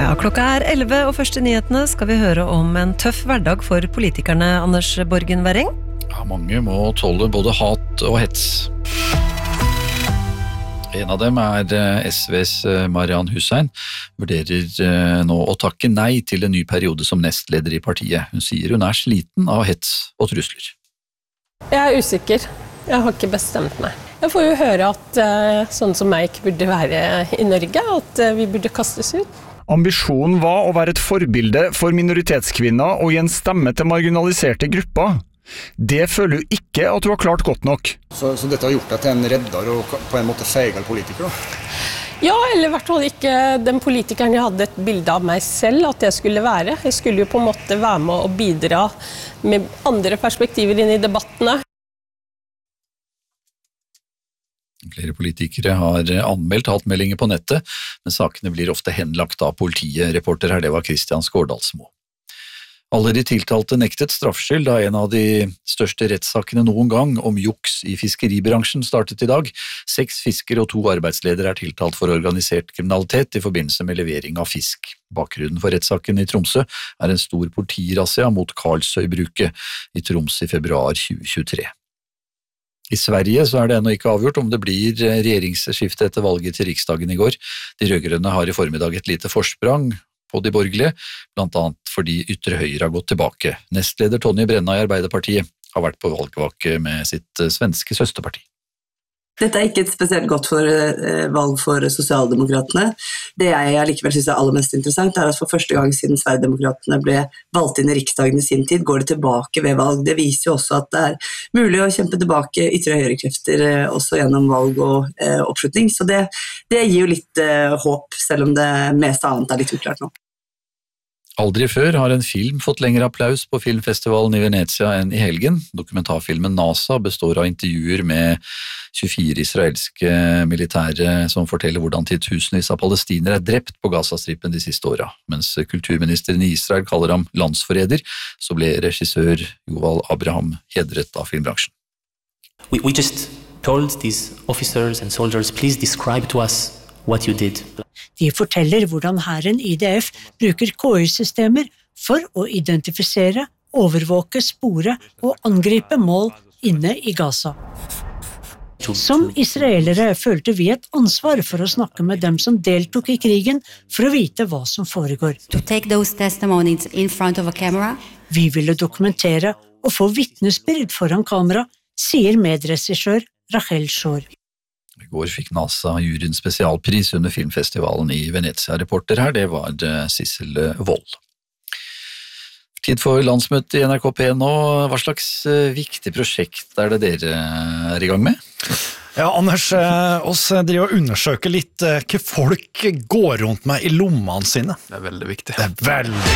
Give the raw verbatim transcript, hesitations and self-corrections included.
Ja, klokka er elleve, og første nyhetene skal vi høre om en tøff hverdag for politikerne, Anders Borgen Werring. Ja, mange må tåle både hat og hets. En av dem er S Vs Mariann Hussein, vurderer nå å takke nei til en ny periode som nestleder i partiet. Hun sier hun er sliten av hets og trusler. Jeg er usikker. Jeg har ikke bestemt meg. Jeg får jo høre at sånn som meg ikke burde være i Norge, at vi burde kastes ut. Ambisjonen var å være et forbilde for minoritetskvinner og gi en stemme til marginaliserte grupper. Det føler jo ikke at du har klart godt nok. Så, så dette har gjort deg til en redder og på en måte feigal politiker da? Ja, eller i hvert fall ikke den politikeren jeg hadde et bilde av meg selv at jeg skulle være. Jeg skulle jo på en måte være med og bidra med andre perspektiver inn i debattene. Flere politikere har anmeldt hatmeldinger på nettet, men sakene blir ofte henlagt av politiet. Reporter her, det var Kristian Skårdalsmo. Alle de tiltalte nektet straffskyld da en av de største rettssakene noen gang om juks i fiskeribransjen startet i dag. Seks fiskere og to arbeidsledere er tiltalt for organisert kriminalitet i forbindelse med levering av fisk. Bakgrunnen for rettsaken i Tromsø er en stor politirassia mot Karlsøybruket i Troms i februar tjue tjuetre. I Sverige så er det ennå ikke avgjort om det blir regjeringsskifte etter valget til Riksdagen i går. De rødgrønne har i formiddag et lite forsprang på de borgerlige, blant annet fordi ytre høyre har gått tilbake. Nestleder Tonje Brenna i Arbeiderpartiet har vært på valgvake med sitt svenske søsterparti. Dette er ikke et spesielt godt for, eh, valg for sosialdemokratene. Det jeg allikevel synes er aller mest interessant er at for første gang siden Sverigedemokratene ble valgt inn i Riksdagen i sin tid, går det tilbake ved valg. Det viser jo også at det er mulig å kjempe tilbake ytre høyrekrefter eh, også gjennom valg og eh, oppslutning. Så det, det gir jo litt eh, håp, selv om det meste annet er litt uklart nå. Aldri før har en film fått lengre applaus på filmfestivalen i Venezia enn i helgen. Dokumentarfilmen NASA består av intervjuer med tjuefire israelske militære som forteller hvordan titusenvis av palestinere er drept på Gazastripen de siste åra. Mens kulturministeren i Israel kaller ham landsforræder, så ble regissør Yuval Abraham hedret av filmbransjen. We, we just told these officers and soldiers, please describe to us what you did. De forteller hvordan hæren I D F bruker K I-systemer for å identifisere, overvåke, spore og angripe mål inne I Gaza. Som israelere følte vi et ansvar for å snakke med dem som deltok I krigen for å vite hva som foregår. To take those testimonies in front of a camera. Vi ville dokumentere og få vitnesbyrd foran kamera, sier medregissør Rachel Shor. I går fikk NASA juryen spesialpris under filmfestivalen I Venezia. Reporter her, det var Sissel Wold. Tid for landsmøte I N R K P nå. Hva slags viktig prosjekt er det dere er I gang med? Ja, Anders, oss driver og undersøker litt hva folk går rundt med I lommene sine. Det er veldig viktig. Det er veldig